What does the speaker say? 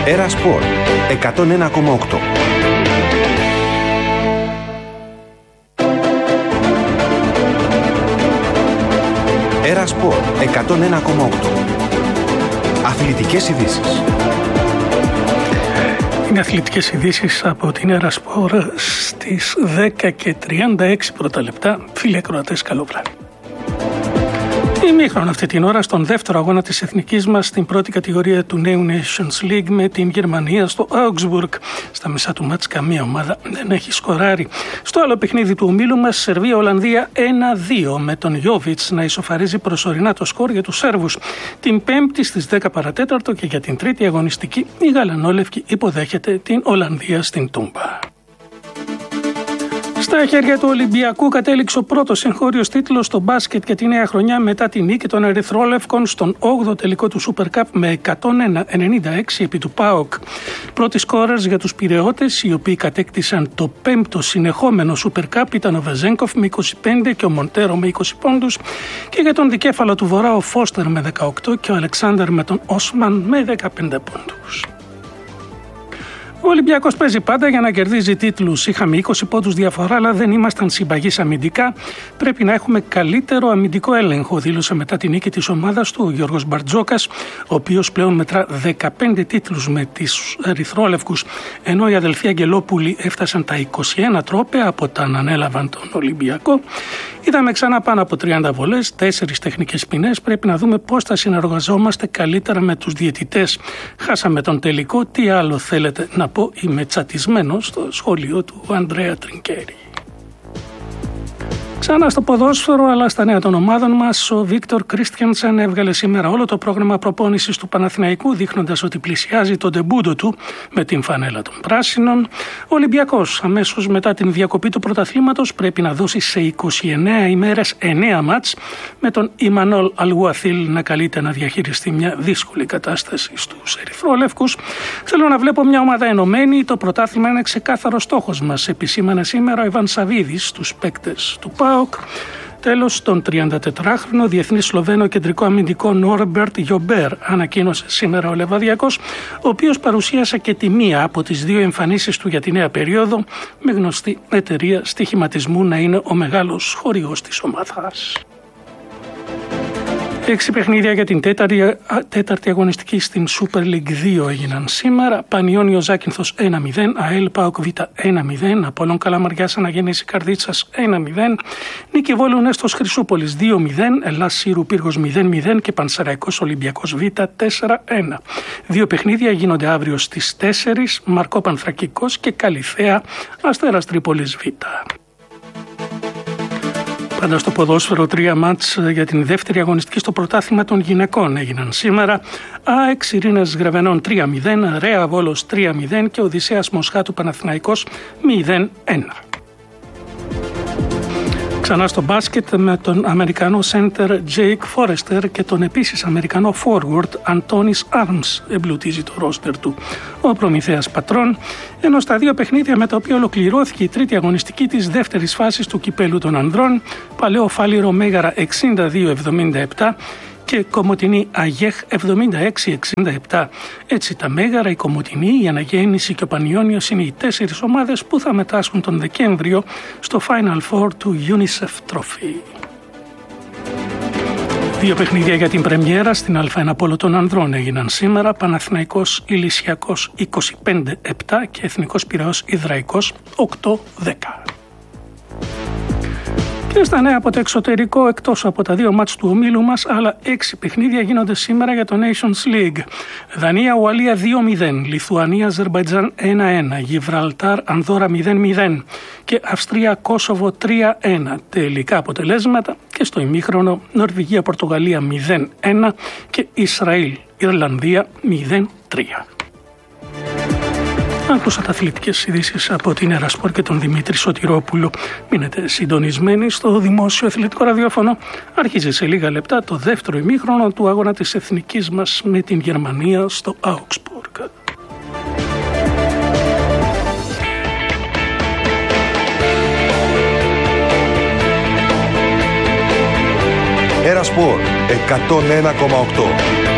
Έρα Σπορ 101,8. Έρα Σπορ 101,8. Αθλητικές ειδήσεις. Είναι αθλητικές ειδήσεις από την Έρα Σπορ στις 10:36 πρώτα λεπτά. Φίλοι ακροατές, καλό βράδυ. Ημίχρονο αυτή την ώρα στον δεύτερο αγώνα της εθνικής μας στην πρώτη κατηγορία του νέου Nations League με την Γερμανία στο Augsburg. Στα μισά του μάτς καμία ομάδα δεν έχει σκοράρει. Στο άλλο παιχνίδι του ομίλου μας, Σερβία-Ολλανδία 1-2 με τον Γιόβιτς να ισοφαρίζει προσωρινά το σκορ για τους Σέρβους. Την Πέμπτη στις 10 παρατέταρτο και για την τρίτη αγωνιστική η Γαλανόλευκη υποδέχεται την Ολλανδία στην Τούμπα. Στα χέρια του Ολυμπιακού κατέληξε ο πρώτος εγχώριος τίτλος στο μπάσκετ για τη νέα χρονιά μετά τη νίκη των Ερυθρόλευκων στον 8ο τελικό του Super Cup με 101-96 επί του ΠΑΟΚ. Πρώτοι σκόρερς για τους Πειραιώτες, οι οποίοι κατέκτησαν το 5ο συνεχόμενο Super Cup, ήταν ο Βεζέγκοφ με 25 και ο Μοντέρο με 20 πόντους, και για τον δικέφαλο του Βορρά ο Φώστερ με 18 και ο Αλεξάνδερ με τον Όσμαν με 15 πόντους. Ο Ολυμπιακός παίζει πάντα για να κερδίζει τίτλους. Είχαμε 20 πόντους διαφορά, αλλά δεν ήμασταν συμπαγείς αμυντικά. Πρέπει να έχουμε καλύτερο αμυντικό έλεγχο, δήλωσε μετά την νίκη της ομάδας του ο Γιώργος Μπαρτζόκας, ο οποίος πλέον μετρά 15 τίτλους με τις Ερυθρόλευκους, ενώ οι αδελφοί Αγγελόπουλοι έφτασαν τα 21 τρόπαια από όταν ανέλαβαν τον Ολυμπιακό. Είδαμε ξανά πάνω από 30 βολές, 4 τεχνικές ποινές. Πρέπει να δούμε πώς θα συνεργαζόμαστε καλύτερα με τους διαιτητές. Χάσαμε τον τελικό. Τι άλλο θέλετε να πω? Είμαι τσατισμένος στο σχόλιο του Ανδρέα Τρινκέρι. Ξανά στο ποδόσφαιρο, αλλά στα νέα των ομάδων μας, ο Βίκτορ Κρίστιανσεν έβγαλε σήμερα όλο το πρόγραμμα προπόνησης του Παναθηναϊκού, δείχνοντας ότι πλησιάζει τον ντεμπούτο του με την φανέλα των πράσινων. Ο Ολυμπιακός, αμέσως μετά την διακοπή του πρωταθλήματος, πρέπει να δώσει σε 29 ημέρες 9 μάτς, με τον Ιμανόλ Αλγουαθίλ να καλείται να διαχειριστεί μια δύσκολη κατάσταση στους Ερυθρόλευκους. Θέλω να βλέπω μια ομάδα ενωμένη. Το πρωτάθλημα είναι ξεκάθαρος στόχος μας, επισήμανε σήμερα ο Ιβάν Σαβίδης στους παίκτες του ΠΑΟΚ. Τέλος, τον 34χρονο διεθνή Σλοβαίνο κεντρικό αμυντικό Νόρμπερτ Γιομπέρ ανακοίνωσε σήμερα ο Λεβαδιακός, ο οποίος παρουσίασε και τη μία από τις δύο εμφανίσεις του για τη νέα περίοδο, με γνωστή εταιρεία στοιχηματισμού να είναι ο μεγάλος χορηγός της ομάδας. 6 παιχνίδια για την τέταρτη αγωνιστική στην Super League 2 έγιναν σήμερα. Πανιόνιο Ζάκυνθος 1-0, ΑΕΛ ΠΑΟΚ Β 1-0, Απόλλων Καλαμαριάς Αναγέννηση Καρδίτσας 1-0, Νίκη Βόλου Νέστος Χρυσούπολης 2-0, Ελλάς Σύρου Πύργος 0-0 και Πανσεραϊκός Ολυμπιακός Β 4-1. 2 παιχνίδια γίνονται αύριο στις 4, Μαρκό Πανθρακικός και Καλυθέα Αστέρας Τρίπολης Β. Πάντα στο ποδόσφαιρο, 3 μάτς για την δεύτερη αγωνιστική στο πρωτάθλημα των γυναικών έγιναν σήμερα. ΑΕΚ Ειρήνες Γρεβενών 3-0, Ρέα Βόλος 3-0 και Οδυσσέας Μοσχάτου Παναθηναϊκός 0-1. Ξανά στο μπάσκετ με τον Αμερικανό center Jake Forrester και τον επίσης Αμερικανό forward Antonis Arms εμπλουτίζει το ρόστερ του ο Προμηθέας Πατρών, ενώ στα 2 παιχνίδια με τα οποία ολοκληρώθηκε η τρίτη αγωνιστική της δεύτερης φάσης του κυπέλου των ανδρών, Παλαιό Φάληρο Μέγαρα 62-77 και Κομοτηνή Αγέχ 76-67. Έτσι τα Μέγαρα, η Κομοτηνή, η Αναγέννηση και ο Πανιόνιος είναι οι 4 ομάδες που θα μετάσχουν τον Δεκέμβριο στο Final Four του UNICEF Trophy. 2 παιχνίδια για την πρεμιέρα στην Α1 Πόλο των Ανδρών έγιναν σήμερα. Παναθηναϊκός Ηλυσιακός 25-7 και Εθνικός Πειραιώς Ιδραϊκός 8-10. Και στα νέα από το εξωτερικό, εκτός από τα 2 μάτς του ομίλου μας, άλλα 6 παιχνίδια γίνονται σήμερα για το Nations League. Δανία Ουαλία 2-0, Λιθουανία Αζερμπαϊτζάν 1-1, Γιβραλτάρ Ανδόρα 0-0 και Αυστρία Κόσοβο 3-1. Τελικά αποτελέσματα και στο ημίχρονο Νορβηγία Πορτογαλία 0-1 και Ισραήλ Ιρλανδία 0-3. Άκουσατε αθλητικές ειδήσεις από την Έρα Σπορ και τον Δημήτρη Σωτηρόπουλο. Μείνετε συντονισμένοι στο δημόσιο αθλητικό ραδιόφωνο. Αρχίζει σε λίγα λεπτά το δεύτερο ημίχρονο του αγώνα της εθνικής μας με την Γερμανία στο Augsburg. Έρα Σπορ 101,8.